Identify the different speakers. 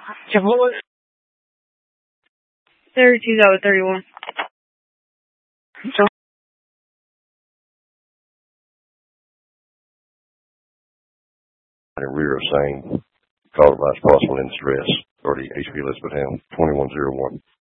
Speaker 1: Jehovah.
Speaker 2: 32-31.
Speaker 1: So,
Speaker 3: in rear of same, call advice possible in distress, 30 HP Elizabethtown, 2101.